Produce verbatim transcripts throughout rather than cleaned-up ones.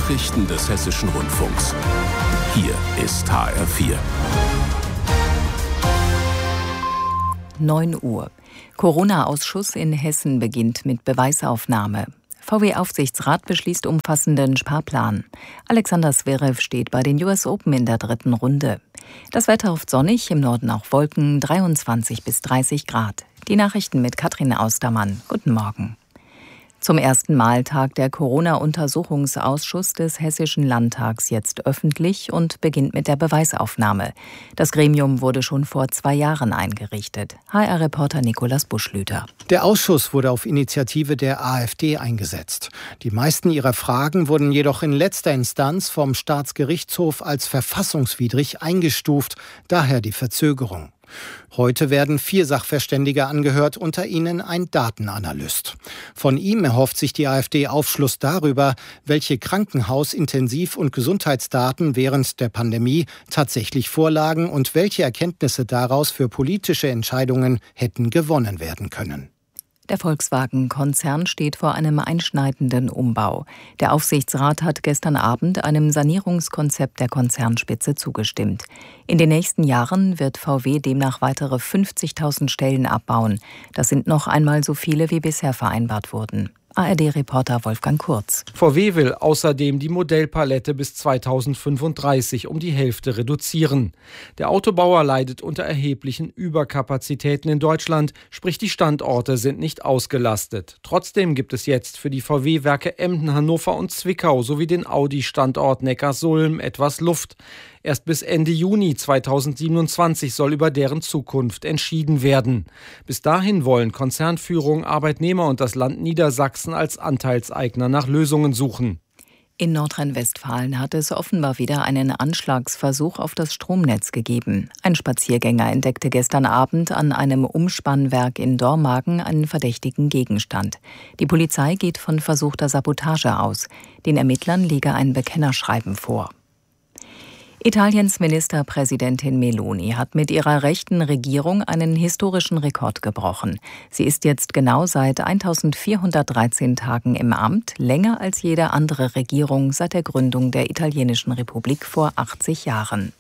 Nachrichten des Hessischen Rundfunks. Hier ist H R vier. neun Uhr. Corona-Ausschuss in Hessen beginnt mit Beweisaufnahme. V W-Aufsichtsrat beschließt umfassenden Sparplan. Alexander Zverev steht bei den U S Open in der dritten Runde. Das Wetter oft sonnig, im Norden auch Wolken, dreiundzwanzig bis dreißig Grad. Die Nachrichten mit Katrin Austermann. Guten Morgen. Zum ersten Mal tagt der Corona-Untersuchungsausschuss des Hessischen Landtags jetzt öffentlich und beginnt mit der Beweisaufnahme. Das Gremium wurde schon vor zwei Jahren eingerichtet. H R-Reporter Nikolaus Buschlüter. Der Ausschuss wurde auf Initiative der AfD eingesetzt. Die meisten ihrer Fragen wurden jedoch in letzter Instanz vom Staatsgerichtshof als verfassungswidrig eingestuft, daher die Verzögerung. Heute werden vier Sachverständige angehört, unter ihnen ein Datenanalyst. Von ihm erhofft sich die AfD Aufschluss darüber, welche Krankenhaus-, Intensiv- und Gesundheitsdaten während der Pandemie tatsächlich vorlagen und welche Erkenntnisse daraus für politische Entscheidungen hätten gewonnen werden können. Der Volkswagen-Konzern steht vor einem einschneidenden Umbau. Der Aufsichtsrat hat gestern Abend einem Sanierungskonzept der Konzernspitze zugestimmt. In den nächsten Jahren wird V W demnach weitere fünfzigtausend Stellen abbauen. Das sind noch einmal so viele, wie bisher vereinbart wurden. A R D-Reporter Wolfgang Kurz. V W will außerdem die Modellpalette bis zweitausendfünfunddreißig um die Hälfte reduzieren. Der Autobauer leidet unter erheblichen Überkapazitäten in Deutschland, sprich die Standorte sind nicht ausgelastet. Trotzdem gibt es jetzt für die V W-Werke Emden, Hannover und Zwickau sowie den Audi-Standort Neckarsulm etwas Luft. Erst bis Ende Juni zweitausendsiebenundzwanzig soll über deren Zukunft entschieden werden. Bis dahin wollen Konzernführung, Arbeitnehmer und das Land Niedersachsen als Anteilseigner nach Lösungen suchen. In Nordrhein-Westfalen hat es offenbar wieder einen Anschlagsversuch auf das Stromnetz gegeben. Ein Spaziergänger entdeckte gestern Abend an einem Umspannwerk in Dormagen einen verdächtigen Gegenstand. Die Polizei geht von versuchter Sabotage aus. Den Ermittlern liege ein Bekennerschreiben vor. Italiens Ministerpräsidentin Meloni hat mit ihrer rechten Regierung einen historischen Rekord gebrochen. Sie ist jetzt genau seit eintausendvierhundertdreizehn Tagen im Amt, länger als jede andere Regierung seit der Gründung der italienischen Republik vor achtzig Jahren.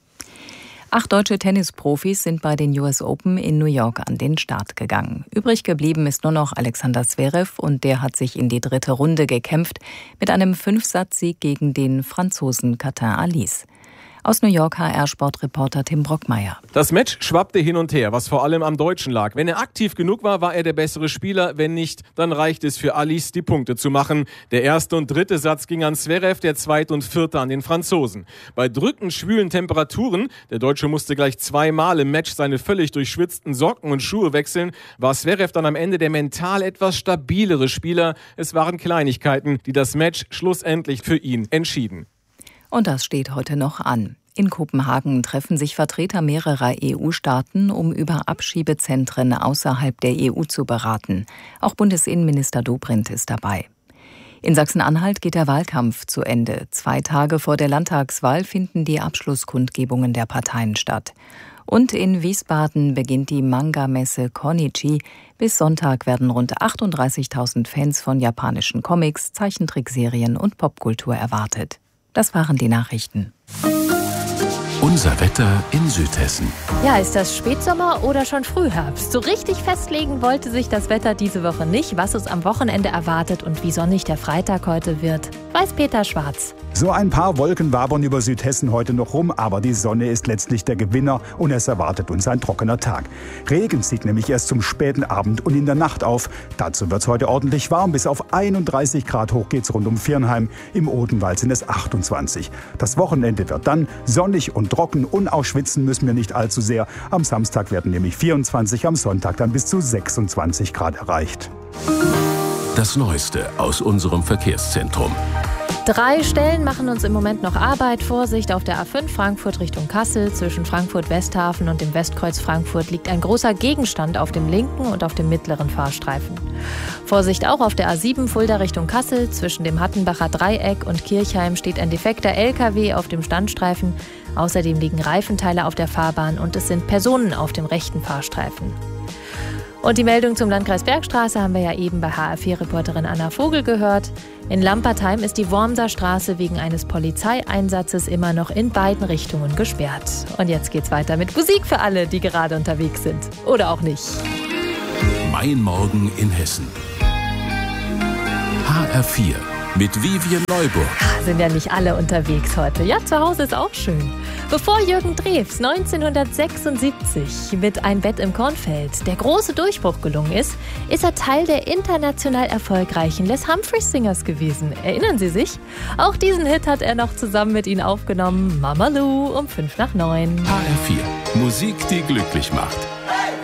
Acht deutsche Tennisprofis sind bei den U S Open in New York an den Start gegangen. Übrig geblieben ist nur noch Alexander Zverev und der hat sich in die dritte Runde gekämpft mit einem Fünfsatzsieg gegen den Franzosen Quentin Halys. Aus New York H R-Sportreporter Tim Brockmeier. Das Match schwappte hin und her, was vor allem am Deutschen lag. Wenn er aktiv genug war, war er der bessere Spieler. Wenn nicht, dann reicht es für Halys, die Punkte zu machen. Der erste und dritte Satz ging an Zverev, der zweite und vierte an den Franzosen. Bei drückend schwülen Temperaturen, der Deutsche musste gleich zweimal im Match seine völlig durchschwitzten Socken und Schuhe wechseln, war Zverev dann am Ende der mental etwas stabilere Spieler. Es waren Kleinigkeiten, die das Match schlussendlich für ihn entschieden. Und das steht heute noch an. In Kopenhagen treffen sich Vertreter mehrerer E U-Staaten, um über Abschiebezentren außerhalb der E U zu beraten. Auch Bundesinnenminister Dobrindt ist dabei. In Sachsen-Anhalt geht der Wahlkampf zu Ende. Zwei Tage vor der Landtagswahl finden die Abschlusskundgebungen der Parteien statt. Und in Wiesbaden beginnt die Manga-Messe Konichi. Bis Sonntag werden rund achtunddreißigtausend Fans von japanischen Comics, Zeichentrickserien und Popkultur erwartet. Das waren die Nachrichten. Unser Wetter in Südhessen. Ja, ist das Spätsommer oder schon Frühherbst? So richtig festlegen wollte sich das Wetter diese Woche nicht, was uns am Wochenende erwartet und wie sonnig der Freitag heute wird, weiß Peter Schwarz. So ein paar Wolken wabern über Südhessen heute noch rum, aber die Sonne ist letztlich der Gewinner und es erwartet uns ein trockener Tag. Regen zieht nämlich erst zum späten Abend und in der Nacht auf. Dazu wird es heute ordentlich warm. Bis auf einunddreißig Grad hoch geht's rund um Viernheim. Im Odenwald sind es achtundzwanzig. Das Wochenende wird dann sonnig und trocken und auch schwitzen müssen wir nicht allzu sehr. Am Samstag werden nämlich vierundzwanzig, am Sonntag dann bis zu sechsundzwanzig Grad erreicht. Das Neueste aus unserem Verkehrszentrum. Drei Stellen machen uns im Moment noch Arbeit. Vorsicht auf der A fünf Frankfurt Richtung Kassel. Zwischen Frankfurt-Westhafen und dem Westkreuz Frankfurt liegt ein großer Gegenstand auf dem linken und auf dem mittleren Fahrstreifen. Vorsicht auch auf der A sieben Fulda Richtung Kassel. Zwischen dem Hattenbacher Dreieck und Kirchheim steht ein defekter L K W auf dem Standstreifen. Außerdem liegen Reifenteile auf der Fahrbahn und es sind Personen auf dem rechten Fahrstreifen. Und die Meldung zum Landkreis Bergstraße haben wir ja eben bei H R vier-Reporterin Anna Vogel gehört. In Lampertheim ist die Wormser Straße wegen eines Polizeieinsatzes immer noch in beiden Richtungen gesperrt. Und jetzt geht's weiter mit Musik für alle, die gerade unterwegs sind. Oder auch nicht. Mein Morgen in Hessen. H R vier mit Vivian Neuburg. Sind ja nicht alle unterwegs heute. Ja, zu Hause ist auch schön. Bevor Jürgen Drews neunzehnhundertsechsundsiebzig mit Ein Bett im Kornfeld der große Durchbruch gelungen ist, ist er Teil der international erfolgreichen Les Humphreys Singers gewesen. Erinnern Sie sich? Auch diesen Hit hat er noch zusammen mit ihnen aufgenommen. Mama Lou um fünf nach neun. H R vier. Musik, die glücklich macht.